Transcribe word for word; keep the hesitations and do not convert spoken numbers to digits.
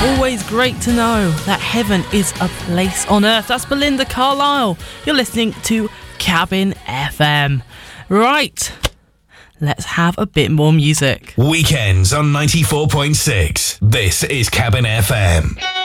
always great to know that heaven is a place on earth. That's Belinda Carlisle. You're listening to Cabin F M. Right, let's have a bit more music. Weekends on ninety-four point six. This is Cabin F M.